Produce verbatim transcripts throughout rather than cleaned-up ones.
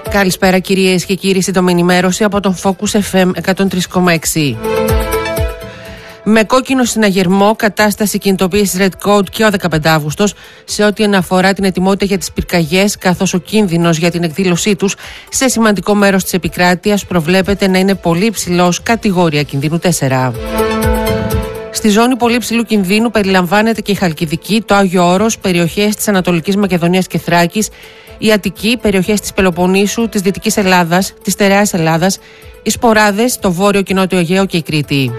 Καλησπέρα κυρίες και κύριοι, σύντομη ενημέρωση από τον Focus εφ εμ εκατόν τρία κόμμα έξι. Με κόκκινο συναγερμό, κατάσταση κινητοποίησης Red Code και ο δεκαπέντε Αυγούστος σε ό,τι αναφορά την ετοιμότητα για τις πυρκαγιές, καθώς ο κίνδυνος για την εκδήλωσή τους σε σημαντικό μέρος της επικράτειας προβλέπεται να είναι πολύ υψηλός, κατηγορία κινδύνου τέσσερα. Στη ζώνη πολύ υψηλού κινδύνου περιλαμβάνεται και η Χαλκιδική, το Άγιο Όρος, περιοχές της Ανατολικής Μακεδονίας και Θράκης, η Αττική, περιοχές της Πελοποννήσου, της Δυτικής Ελλάδας, της Στερεάς Ελλάδας, οι Σποράδες, το Βόρειο και Νότιο Αιγαίο και η Κρήτη.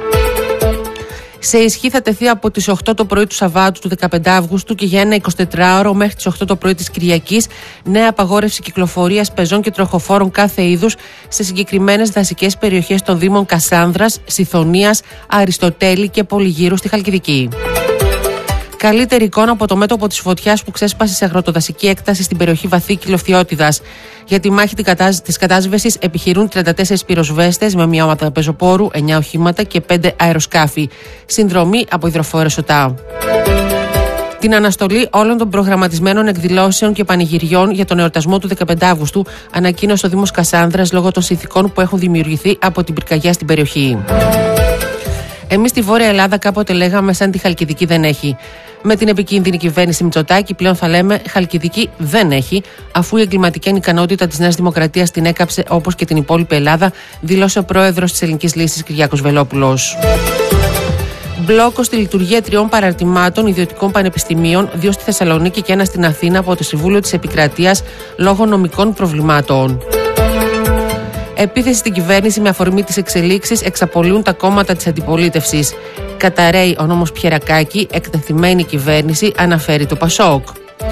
Σε ισχύ θα τεθεί από τις οκτώ το πρωί του Σαββάτου του δεκαπέντε Αυγούστου και για ένα εικοσιτετράωρο μέχρι τις οκτώ το πρωί της Κυριακής νέα απαγόρευση κυκλοφορίας πεζών και τροχοφόρων κάθε είδους σε συγκεκριμένες δασικές περιοχές των Δήμων Κασάνδρας, Σιθωνίας, Αριστοτέλη και Πολυγύρου στη Χαλκιδική. Καλύτερη εικόνα από το μέτωπο της φωτιάς που ξέσπασε σε αγροτοδασική έκταση στην περιοχή Βαθύ Κιλοθιώτιδας. Για τη μάχη της κατάσβεσης επιχειρούν τριάντα τέσσερις πυροσβέστες με μια ομάδα πεζοπόρου, εννιά οχήματα και πέντε αεροσκάφη. Συνδρομή από Υδροφόρες ΟΤΑ. Την αναστολή όλων των προγραμματισμένων εκδηλώσεων και πανηγυριών για τον εορτασμό του δεκαπέντε Αυγούστου ανακοίνωσε ο Δήμος Κασάνδρας λόγω των συνθηκών που έχουν δημιουργηθεί από την πυρκαγιά στην περιοχή. Εμείς στη Βόρεια Ελλάδα κάποτε λέγαμε σαν τη Χαλκιδική δεν έχει. Με την επικίνδυνη κυβέρνηση Μητσοτάκη πλέον θα λέμε Χαλκιδική δεν έχει, αφού η εγκληματική ανικανότητα της Νέας Δημοκρατίας την έκαψε όπως και την υπόλοιπη Ελλάδα, δήλωσε ο πρόεδρος της Ελληνικής Λύσης Κυριάκος Βελόπουλος. Μπλόκο στη λειτουργία τριών παραρτημάτων ιδιωτικών πανεπιστημίων, δύο στη Θεσσαλονίκη και ένα στην Αθήνα από το Συμβούλιο της Επικρατείας λόγω νομικών προβλημάτων. Επίθεση στην κυβέρνηση με αφορμή τις εξελίξεις εξαπολύουν τα κόμματα της αντιπολίτευσης. Καταραίει ο νόμος Πιερακάκη, εκτεθειμένη κυβέρνηση, αναφέρει το Πασόκ.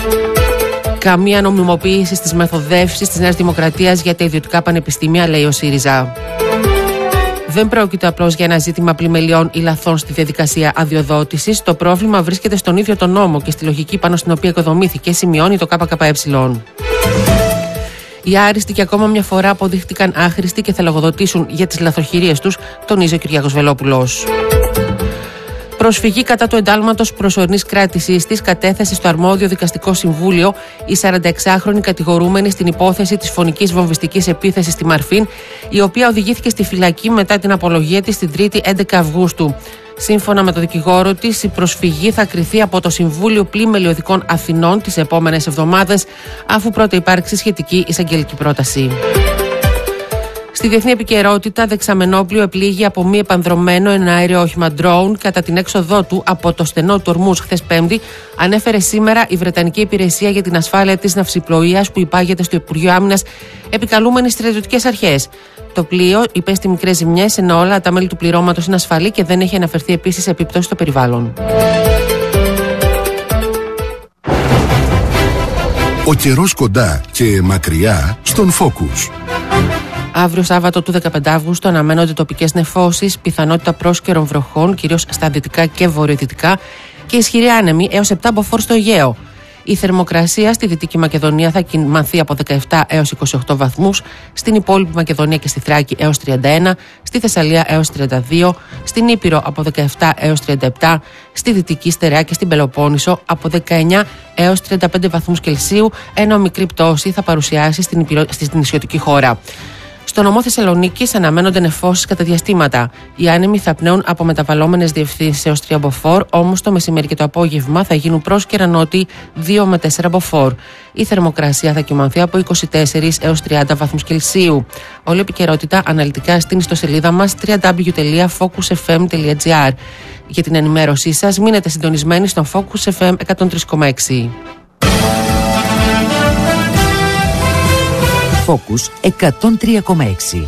Καμία νομιμοποίηση στις μεθοδεύσεις της Νέας Δημοκρατίας για τα ιδιωτικά πανεπιστήμια, λέει ο ΣΥΡΙΖΑ. Δεν πρόκειται απλώς για ένα ζήτημα πλημελιών ή λαθών στη διαδικασία αδειοδότησης. Το πρόβλημα βρίσκεται στον ίδιο τον νόμο και στη λογική πάνω στην οποία οικοδομήθηκε, σημειώνει το ΚΚΕ. Οι άριστοι και ακόμα μια φορά αποδείχτηκαν άχρηστοι και θα λογοδοτήσουν για τις λαθροχειρίες τους, τονίζει ο Κυριάκος Βελόπουλος. Προσφυγή κατά του εντάλματος προσωρινής κράτησης της κατέθεσε στο αρμόδιο δικαστικό συμβούλιο η σαρανταεξάχρονη κατηγορούμενη στην υπόθεση της φωνικής βομβιστικής επίθεσης στη Μαρφίν, η οποία οδηγήθηκε στη φυλακή μετά την απολογία της την Τρίτη έντεκα Αυγούστου. Σύμφωνα με τον δικηγόρο της, η προσφυγή θα κριθεί από το Συμβούλιο Πλημελιωδικών Οδικών Αθηνών τις επόμενες εβδομάδες, αφού πρώτα υπάρξει σχετική εισαγγελική πρόταση. Στη διεθνή επικαιρότητα, δεξαμενόπλιο επλήγει από μη επανδρωμένο εναέριο όχημα drone κατά την έξοδό του από το στενό του Ορμούζ χθες Πέμπτη, ανέφερε σήμερα η Βρετανική Υπηρεσία για την Ασφάλεια της Ναυσιπλοείας που υπάγεται στο Υπουργείο Άμυνας, επικαλούμενη στρατιωτικές αρχές. Το πλοίο υπέστη μικρές ζημιές, ενώ όλα τα μέλη του πληρώματος είναι ασφαλή και δεν έχει αναφερθεί επίσης επίπτωση στο περιβάλλον. Ο καιρός κοντά και μακριά στον Focus. Αύριο Σάββατο του δεκαπέντε Αυγούστου αναμένονται τοπικές νεφώσεις, πιθανότητα πρόσκαιρων βροχών, κυρίως στα δυτικά και βορειοδυτικά, και ισχυρή άνεμη έως επτά μποφόρ στο Αιγαίο. Η θερμοκρασία στη Δυτική Μακεδονία θα κυμανθεί από δεκαεπτά έως είκοσι οκτώ βαθμούς, στην υπόλοιπη Μακεδονία και στη Θράκη έως τριάντα ένα, στη Θεσσαλία έως τριάντα δύο, στην Ήπειρο από δεκαεπτά έως τριάντα επτά, στη Δυτική Στερεά και στην Πελοπόννησο από δεκαεννιά έως τριάντα πέντε βαθμούς Κελσίου, ενώ μικρή πτώση θα παρουσιάσει στην, υπηρο... στην νησιωτική χώρα. Στο νομό Θεσσαλονίκης αναμένονται νεφώσεις κατά διαστήματα. Οι άνεμοι θα πνέουν από μεταβαλλόμενες διευθύνσεις έως τρία μποφόρ, όμως το μεσημέρι και το απόγευμα θα γίνουν πρόσκαιρα νότιοι δύο με τέσσερα μποφόρ. Η θερμοκρασία θα κυμανθεί από είκοσι τέσσερα έως τριάντα βαθμούς Κελσίου. Όλη επικαιρότητα αναλυτικά στην ιστοσελίδα μας double-u double-u double-u τελεία focus f m τελεία g r. Για την ενημέρωσή σας μείνετε συντονισμένοι στον Focus εφ εμ εκατόν τρία κόμμα έξι. Focus εκατόν τρία κόμμα έξι.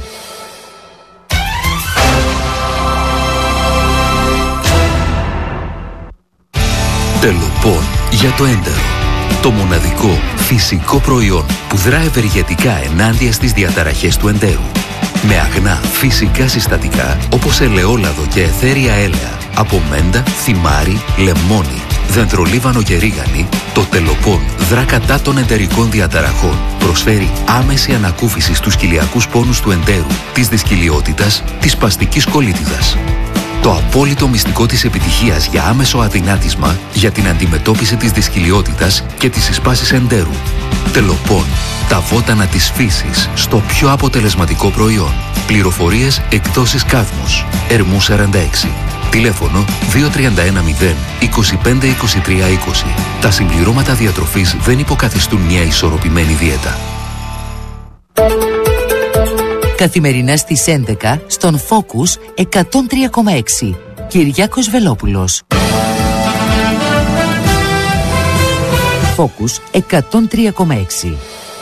Τελοπών για το έντερο. Το μοναδικό φυσικό προϊόν που δρά ευεργετικά ενάντια στις διαταραχές του εντέρου. Με αγνά φυσικά συστατικά όπως ελαιόλαδο και αιθέρια έλαια, από μέντα, θυμάρι, λεμόνι, δεντρολίβανο και ρίγανη, το Τελοπών δρά κατά των εντερικών διαταραχών. Προσφέρει άμεση ανακούφιση στους κοιλιακούς πόνους του εντέρου, της δυσκυλιότητας, της σπαστικής κολίτιδας. Το απόλυτο μυστικό της επιτυχίας για άμεσο αδυνάτισμα για την αντιμετώπιση της δυσκυλιότητας και της συσπάσης εντέρου. Τελοπών. Τα βότανα της φύσης στο πιο αποτελεσματικό προϊόν. Πληροφορίες εκδόσεις Κάδμος. Ερμού σαράντα έξι. Τηλέφωνο δύο τρία ένα μηδέν είκοσι πέντε είκοσι τρία είκοσι. Τα συμπληρώματα διατροφής δεν υποκαθιστούν μια ισορροπημένη δίαιτα. Καθημερινά στις έντεκα στον Focus εκατόν τρία κόμμα έξι. Κυριάκος Βελόπουλος. Focus εκατόν τρία κόμμα έξι.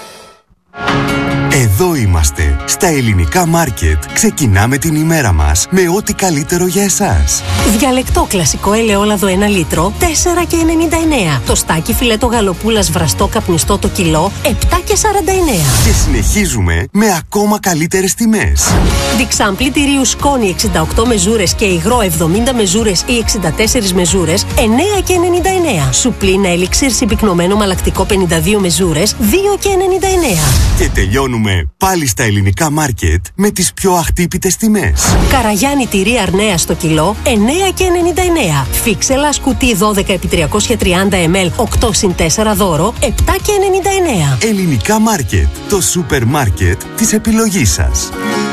Εδώ είμαστε, στα ελληνικά μάρκετ. Ξεκινάμε την ημέρα μας με ό,τι καλύτερο για εσάς. Διαλεκτό κλασικό ελαιόλαδο ένα λίτρο, τέσσερα και ενενήντα εννέα. Το στάκι φιλέτο γαλοπούλας βραστό καπνιστό το κιλό, επτά και σαράντα εννέα. Και συνεχίζουμε με ακόμα καλύτερες τιμές. Διξάμπλι τυρίου σκόνη εξήντα οκτώ μεζούρες και υγρό εβδομήντα μεζούρες ή εξήντα τέσσερις μεζούρες, εννέα και ενενήντα εννέα. Σουπλίνα έλιξιρ συμπυκνωμένο μαλακτικό πενήντα δύο μεζούρες, δύο και ενενήντα εννέα. Και τελειώνουμε πάλι στα ελληνικά μάρκετ με τις πιο αχτύπητες τιμές. Καραγιάννη τυρί αρνέα στο κιλό, εννέα και ενενήντα εννέα. Φίξελα κουτί δώδεκα επί τριακόσια τριάντα μιλιλίτρα, οκτώ συν τέσσερα δώρο, επτά και ενενήντα εννέα. Ελληνικά μάρκετ, το σούπερ μάρκετ της επιλογής σας.